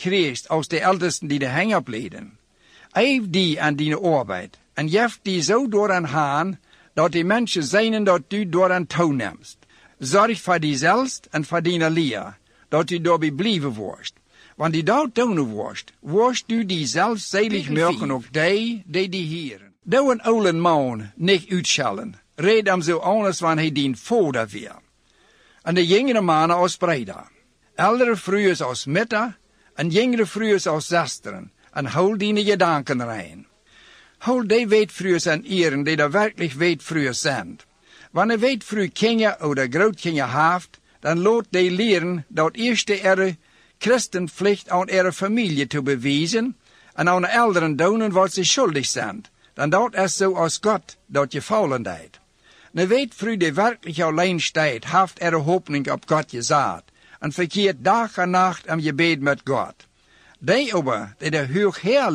kreegst als de ältesten die de hang opleden. Eif die aan die arbeid, en jeft die zo door aan haan, dat die mensen zijn dat u door aan toenemst. Zorg voor diezelfs en voor die leer, dat u daarbij blijven worst. Want die dat doen worst, worst u die zelfs zelig maken ook die hieren. Doe een oude man niet uitschellen, red hem zo anders wanneer hij dien vader weer. En de jongere mannen als breder, oudere vrouwen als mitter, en jongere vrouwen als zusteren, en hou die gedanken rein. Hou die weetvrouwen en eren die er werkelijk weetvrouwen zijn. Wanneer weetvrouw kinderen of grootkinderen heeft, dan laat die leren dat eerste christenplicht aan ihre familie te bewijzen en aan de ouderen doen wat ze schuldig zijn. Dan dat is zo als God dat je vallen deed. Een weetvrouw die werkelijk alleen staat, heeft ihre hoopning op God gezet en verkeert dag en nacht aan gebed met God. Die aber, die de hoogheer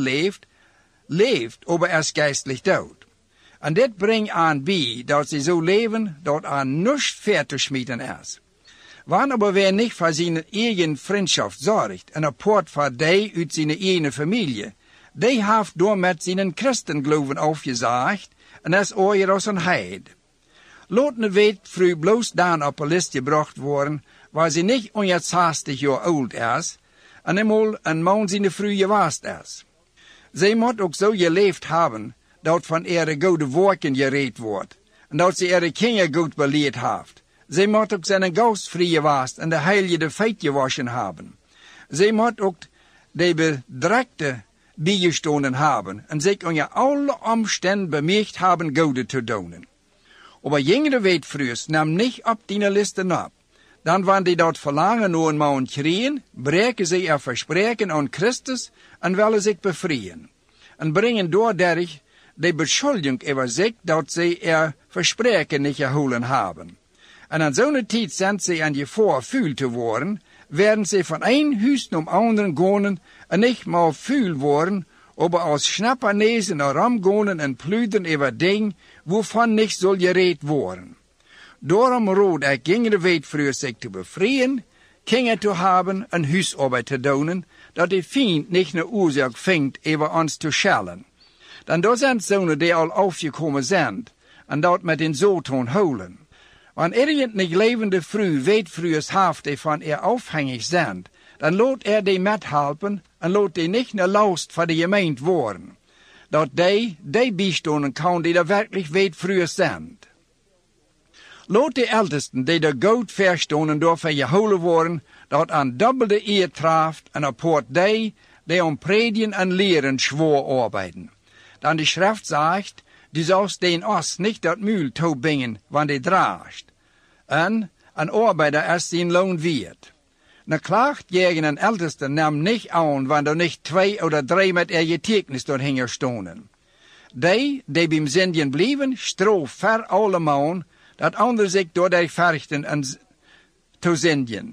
leeft, aber is geestelijk dood. En dit brengt aan bij dat ze zo leven dat aan niets ver te smieten is. Wanneer aber wer niet voor zijn eigen vriendschap zorgt en apart voor die uit zijn eigen familie, die heeft door met zijn christengeloven afgezegd en is ooit als een heid. Laat een weetvrouw bloos dan op een list gebracht worden, waar ze niet 160 jaar oud is, en eenmaal een man zijn vrouw geweest is. Zij moet ook zo geleefd hebben, dat van ihre goede werken gereed wordt, en dat ze ihre kinderen goed beleerd heeft. Zij moet ook zijn gastvrij geweest en de heilige de feit gewaschen hebben. Zij moet ook de bedreigde bijgestonden hebben, en zich onder alle omstanden bemerkt hebben goede te doen. Aber jongere weetvrouwen nam niet op die listen op. Dan wanneer die dat verlangen naar een man krijgen, breken ze er verspreken aan Christus en willen zich bevrijen. En brengen doordat de beschuldiging over zich dat ze er verspreken niet gehouden hebben. En aan zo'n tijd zijn ze aan je voorvuil te worden, werden ze van een huis naar anderen gaan en niet maar vuil worden, aber als schnappernezen naar ram gaan en pluderen over dingen, waarvan niet zal gereed worden. Daarom raad ik jongere weetvrouwen zich te bevrijen, kinderen te hebben en huisarbeid te doen, dat de vijand niet een oorzaak vindt over ons te schellen. Dan daar zijn zonen die al afgekomen zijn, en dat met een zoon houden. Wanneer er een levende vrouw weetvrouwen heeft die van afhankelijk zijn, dan laat die methelpen en laat die niet een last voor de gemeente worden. Dat die bijstonden kan die er werkelijk weetvrouwen zijn. Laat de ältesten die er goed verstonden daarvan gehouden worden, dat aan dubbelde eer treft en apart die om predien en leren zwaar arbeiden. Dan de schrift zegt, du sollst den os niet dat muil toebingen, want die draagt. En een arbeider is zijn loon waard. Een klacht tegen een älteste nam niet aan, wanneer er niet 2 of 3 met getuigenis doorheen stonden. Die bij zendien blijven, stroof ver allemaal, dat anderen zich door die verrichten en te zendien.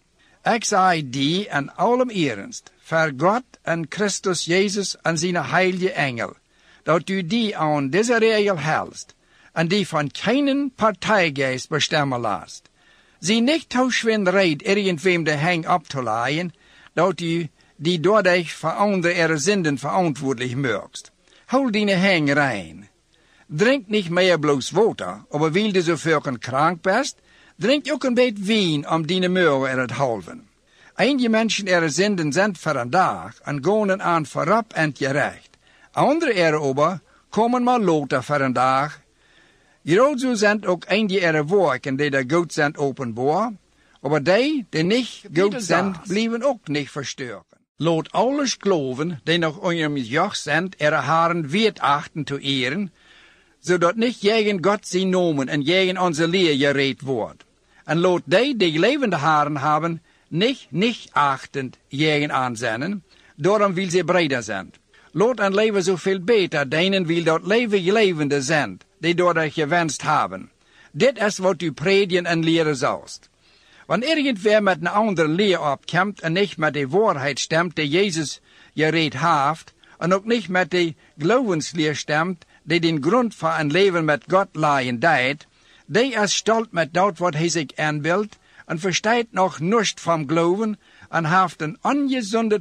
Ik zei die en allem ernst, voor God en Christus Jezus en zijn heilige engel, dat u die aan deze regel helst, en die van keinen partijgeest bestemmen laat. Zie niet toeschwindereid irgendwem de hang op te laaien, dat u die doordat voor andere ihre zinden verantwoordelijk maakt. Hou die hang rein. Drink niet meer bloos water, aber weil du so völken krank bist, drink ook een beetje wien om die morgen te houden. Einige mensen ihre zinden zijn voor een dag en gaan aan voorop en gerecht. Andere aber komen maar later voor een dag. Hierover zijn ook eindige ihre werken die er goed zijn openbaar, aber die niet goed zijn, blijven ook niet versterken. Laat alles geloven die nog onder joch zijn, ihre haren wert achten te eren, zodat niet tegen God zijn nomen en tegen onze leer gereed wordt. En laat die levende haren hebben, niet achtend tegen aanzennen, daarom wil ze breder zijn. Laat een leven zoveel beter dienen wil dat levende zijn, die door dat gewenst hebben. Dit is wat u predigen en leren zalst. Wanneer irgendwer met een andere leer opkomt en niet met de waarheid stemt die Jezus gereed heeft, en ook niet met de geloofsleer stemt, die den grond voor een leven met God laaien deed, die is stolt met dat wat hij zich aanbeeldt en verstaat nog niets van geloven en heeft een ongezonde